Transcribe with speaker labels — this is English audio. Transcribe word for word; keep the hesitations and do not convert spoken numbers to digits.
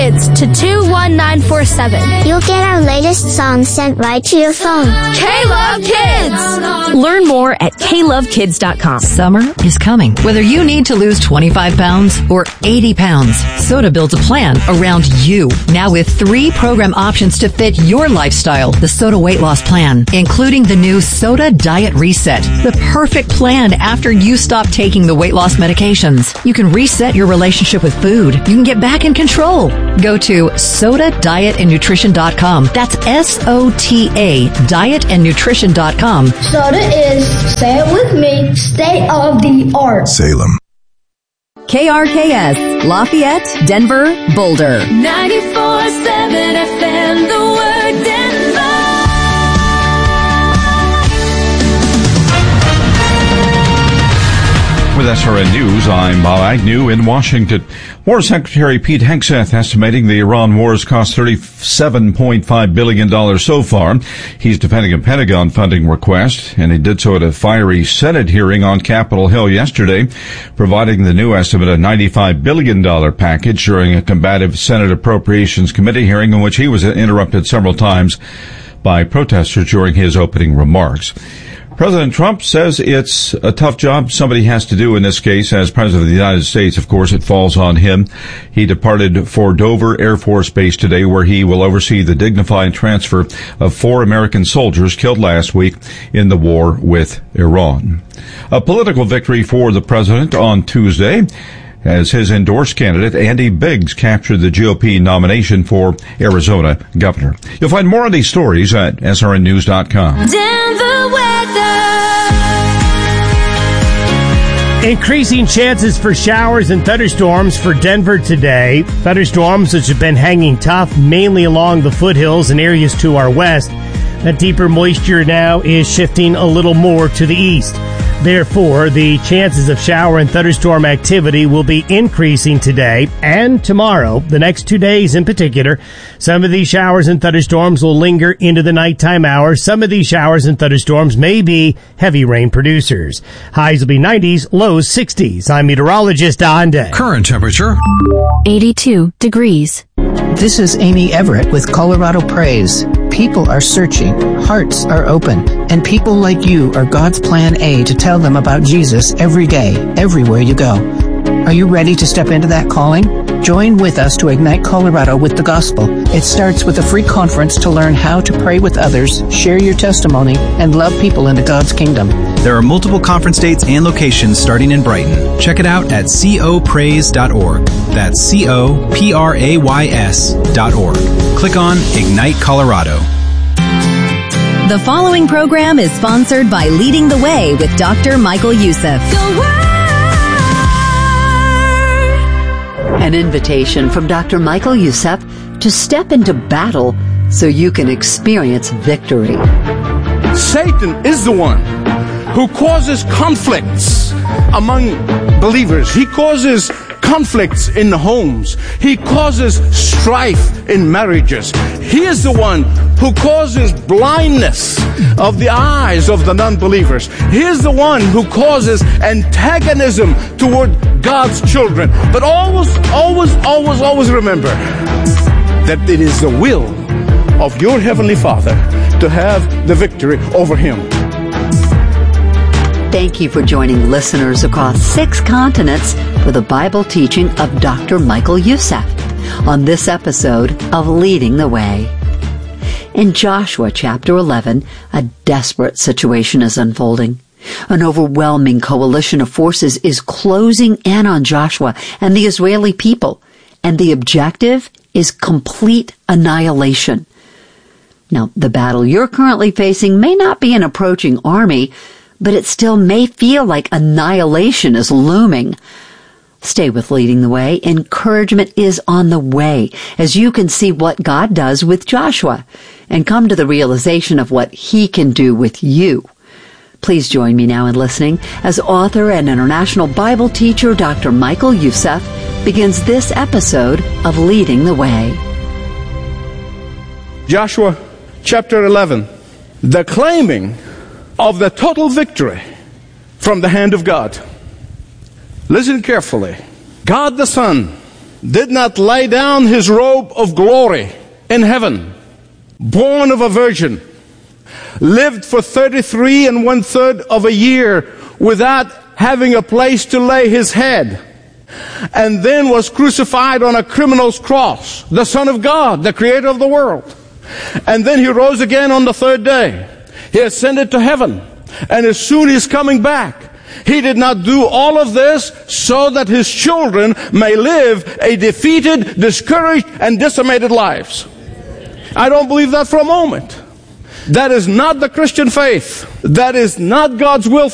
Speaker 1: Kids to two one nine four seven.
Speaker 2: You'll get our latest songs sent right to your phone.
Speaker 1: K-Love Kids!
Speaker 3: Learn more at K love kids dot com.
Speaker 4: Summer is coming. Whether you need to lose twenty-five pounds or eighty pounds, Soda builds a plan around you. Now with three program options to fit your lifestyle. The Soda Weight Loss Plan, including the new Soda Diet Reset. The perfect plan after you stop taking the weight loss medications. You can reset your relationship with food. You can get back in control. Go to soda diet and nutrition dot com. That's S O T A, diet and nutrition dot com.
Speaker 5: Soda is, say it with me, state of the art.
Speaker 6: Salem.
Speaker 3: K R K S, Lafayette, Denver, Boulder.
Speaker 7: ninety-four seven F M, the word Denver.
Speaker 8: With S R N News, I'm Bob Agnew in Washington. War Secretary Pete Hegseth estimating the Iran war has cost thirty-seven point five billion dollars so far. He's defending a Pentagon funding request, and he did so at a fiery Senate hearing on Capitol Hill yesterday, providing the new estimate a ninety-five billion dollars package during a combative Senate Appropriations Committee hearing in which he was interrupted several times by protesters during his opening remarks. President Trump says it's a tough job somebody has to do in this case. As President of the United States, of course, it falls on him. He departed for Dover Air Force Base today, where he will oversee the dignified transfer of four American soldiers killed last week in the war with Iran. A political victory for the president on Tuesday, as his endorsed candidate, Andy Biggs, captured the G O P nomination for Arizona governor. You'll find more on these stories at S R N news dot com.
Speaker 7: Denver weather.
Speaker 9: Increasing chances for showers and thunderstorms for Denver today. Thunderstorms which have been hanging tough mainly along the foothills and areas to our west. That deeper moisture now is shifting a little more to the east. Therefore, the chances of shower and thunderstorm activity will be increasing today and tomorrow, the next two days in particular. Some of these showers and thunderstorms will linger into the nighttime hours. Some of these showers and thunderstorms may be heavy rain producers. Highs will be nineties, lows sixties. I'm meteorologist Don Day.
Speaker 10: Current temperature
Speaker 11: eighty-two degrees.
Speaker 12: This is Amy Everett with Colorado Praise. People are searching, hearts are open, and people like you are God's plan A to tell them about Jesus every day, everywhere you go. Are you ready to step into that calling? Join with us to ignite Colorado with the gospel. It starts with a free conference to learn how to pray with others, share your testimony, and love people into God's kingdom.
Speaker 13: There are multiple conference dates and locations starting in Brighton. Check it out at co praise dot org. That's C O P R A Y S dot org. Click on Ignite Colorado.
Speaker 3: The following program is sponsored by Leading the Way with Doctor Michael Youssef.
Speaker 14: An invitation from Doctor Michael Youssef to step into battle so you can experience victory.
Speaker 15: Satan is the one who causes conflicts among believers. He causes conflicts in homes. He causes strife in marriages. He is the one who causes blindness of the eyes of the non-believers. He is the one who causes antagonism toward God's children. But always, always, always, always remember that it is the will of your Heavenly Father to have the victory over him.
Speaker 14: Thank you for joining listeners across six continents for the Bible teaching of Doctor Michael Youssef on this episode of Leading the Way. In Joshua chapter eleven, a desperate situation is unfolding. An overwhelming coalition of forces is closing in on Joshua and the Israeli people, and the objective is complete annihilation. Now, the battle you're currently facing may not be an approaching army, but it still may feel like annihilation is looming. Stay with Leading the Way. Encouragement is on the way as you can see what God does with Joshua and come to the realization of what he can do with you. Please join me now in listening as author and international Bible teacher Doctor Michael Youssef begins this episode of Leading the Way.
Speaker 15: Joshua chapter eleven, the claiming of the total victory from the hand of God. Listen carefully. God the Son did not lay down his robe of glory in heaven, born of a virgin, lived for thirty-three and one third of a year without having a place to lay his head, and then was crucified on a criminal's cross, the Son of God, the creator of the world. And then he rose again on the third day. He ascended to heaven, and as soon as he's coming back, he did not do all of this so that his children may live a defeated, discouraged, and decimated lives. I don't believe that for a moment. That is not the Christian faith. That is not God's will for